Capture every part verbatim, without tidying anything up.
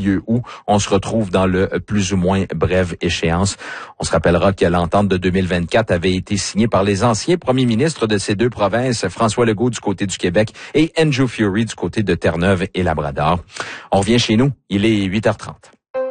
milieu août. On se retrouve dans le plus ou moins brève échéance. On se rappellera que l'entente de deux mille vingt-quatre avait été signée par les anciens premiers ministres de ces deux provinces, François Legault du côté du Québec et Andrew Furey du côté de Terre-Neuve et Labrador. On revient chez nous, il est huit heures trente.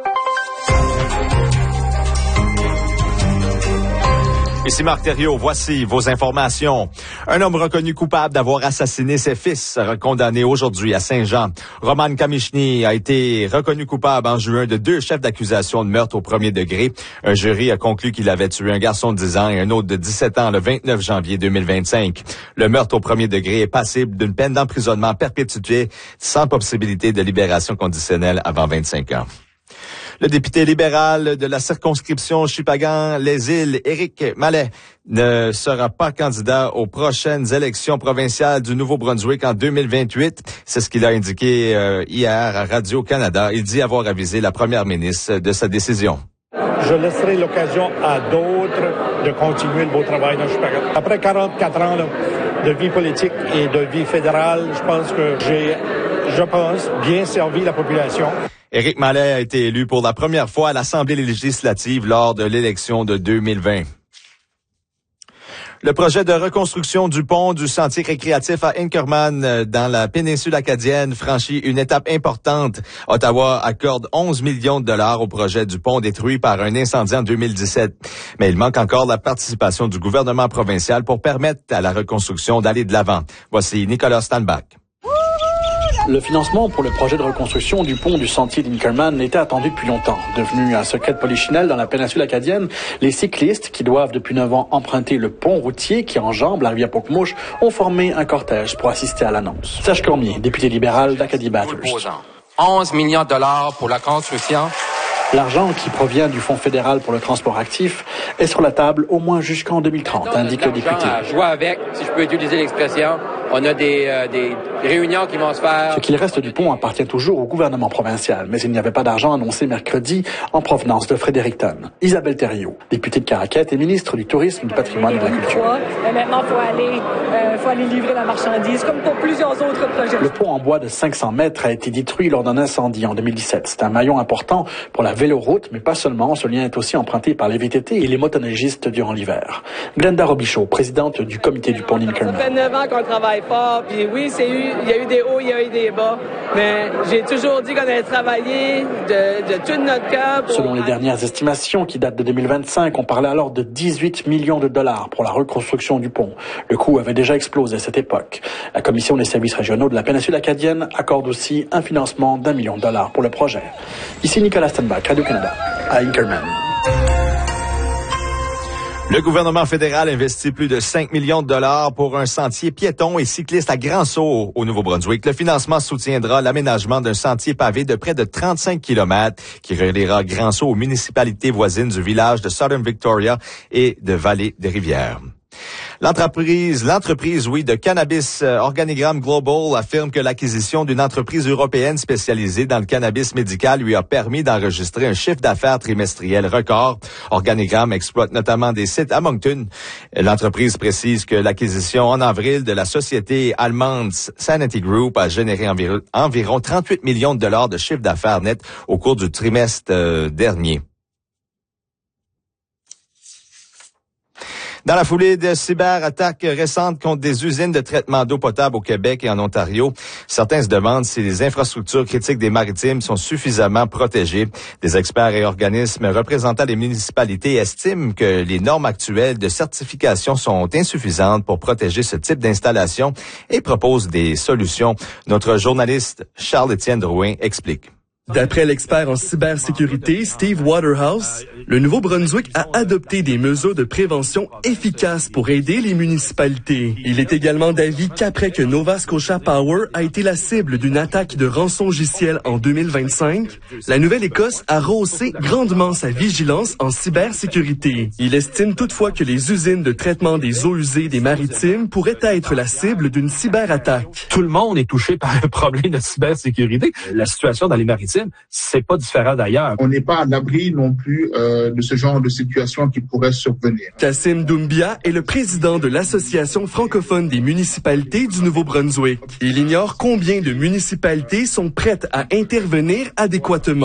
Ici Marc Thériault, voici vos informations. Un homme reconnu coupable d'avoir assassiné ses fils sera condamné aujourd'hui à Saint-Jean. Roman Kamichny a été reconnu coupable en juin de deux chefs d'accusation de meurtre au premier degré. Un jury a conclu qu'il avait tué un garçon de dix ans et un autre de dix-sept ans le vingt-neuf janvier deux mille vingt-cinq. Le meurtre au premier degré est passible d'une peine d'emprisonnement perpétuée sans possibilité de libération conditionnelle avant vingt-cinq ans. Le député libéral de la circonscription Shippagan-Les-Îles, Éric Mallet, ne sera pas candidat aux prochaines élections provinciales du Nouveau-Brunswick en deux mille vingt-huit. C'est ce qu'il a indiqué euh, hier à Radio-Canada. Il dit avoir avisé la première ministre de sa décision. Je laisserai l'occasion à d'autres de continuer le beau travail dans Shippagan. Après quarante-quatre ans là, de vie politique et de vie fédérale, je pense que j'ai, je pense, bien servi la population. Éric Mallet a été élu pour la première fois à l'Assemblée législative lors de l'élection de deux mille vingt. Le projet de reconstruction du pont du sentier récréatif à Inkerman dans la péninsule acadienne franchit une étape importante. Ottawa accorde onze millions de dollars au projet du pont détruit par un incendie en deux mille dix-sept. Mais il manque encore la participation du gouvernement provincial pour permettre à la reconstruction d'aller de l'avant. Voici Nicolas Stanbach. Le financement pour le projet de reconstruction du pont du sentier d'Inkerman était attendu depuis longtemps. Devenu un secret de polichinelle dans la péninsule acadienne, les cyclistes qui doivent depuis neuf ans emprunter le pont routier qui enjambe la rivière Pocmouche ont formé un cortège pour assister à l'annonce. Serge Cormier, député libéral d'Acadie Bathurst. onze millions de dollars pour la construction. L'argent qui provient du Fonds fédéral pour le transport actif est sur la table au moins jusqu'en deux mille trente, indique le député. Jouer avec, si je peux utiliser l'expression. On a des, euh, des réunions qui vont se faire. Ce qu'il reste du pont appartient toujours au gouvernement provincial, mais il n'y avait pas d'argent annoncé mercredi en provenance de Fredericton. Isabelle Thériault, députée de Caraquette et ministre du Tourisme, du Patrimoine et de la Culture. Et maintenant, il faut aller, euh, faut aller livrer la marchandise, comme pour plusieurs autres projets. Le pont en bois de cinq cents mètres a été détruit lors d'un incendie en deux mille dix-sept. C'est un maillon important pour la véloroute, mais pas seulement. Ce lien est aussi emprunté par les V T T et les motoneigistes durant l'hiver. Glenda Robichaud, présidente du comité du pont d'Inkerman. Ça fait neuf ans qu'on travaille fort, puis oui, c'est eu, il y a eu des hauts, il y a eu des bas, mais j'ai toujours dit qu'on allait travailler de, de tout notre cœur. Pour... Selon les dernières estimations qui datent de deux mille vingt-cinq, on parlait alors de dix-huit millions de dollars pour la reconstruction du pont. Le coût avait déjà explosé à cette époque. La Commission des services régionaux de la péninsule acadienne accorde aussi un financement d'un million de dollars pour le projet. Ici Nicolas Stanbach, Radio-Canada, à Inkerman. Le gouvernement fédéral investit plus de cinq millions de dollars pour un sentier piéton et cycliste à grand saut au Nouveau-Brunswick. Le financement soutiendra l'aménagement d'un sentier pavé de près de trente-cinq kilomètres qui reliera Grand Sault aux municipalités voisines du village de Southern Victoria et de Vallée-des-Rivières. L'entreprise, l'entreprise, oui, de Cannabis euh, Organigram Global affirme que l'acquisition d'une entreprise européenne spécialisée dans le cannabis médical lui a permis d'enregistrer un chiffre d'affaires trimestriel record. Organigram exploite notamment des sites à Moncton. L'entreprise précise que l'acquisition en avril de la société allemande Sanity Group a généré environ, environ trente-huit millions de dollars de chiffre d'affaires net au cours du trimestre euh, dernier. Dans la foulée de cyberattaques récentes contre des usines de traitement d'eau potable au Québec et en Ontario, certains se demandent si les infrastructures critiques des maritimes sont suffisamment protégées. Des experts et organismes représentant les municipalités estiment que les normes actuelles de certification sont insuffisantes pour protéger ce type d'installation et proposent des solutions. Notre journaliste Charles-Étienne Drouin explique. D'après l'expert en cybersécurité Steve Waterhouse, le Nouveau-Brunswick a adopté des mesures de prévention efficaces pour aider les municipalités. Il est également d'avis qu'après que Nova Scotia Power a été la cible d'une attaque de rançongiciel en deux mille vingt-cinq, la Nouvelle-Écosse a rehaussé grandement sa vigilance en cybersécurité. Il estime toutefois que les usines de traitement des eaux usées des maritimes pourraient être la cible d'une cyberattaque. Tout le monde est touché par un problème de cybersécurité. La situation dans les maritimes, c'est pas différent d'ailleurs. On n'est pas à l'abri non plus euh, de ce genre de situation qui pourrait survenir. Kassim Doumbia est le président de l'Association francophone des municipalités du Nouveau-Brunswick. Il ignore combien de municipalités sont prêtes à intervenir adéquatement.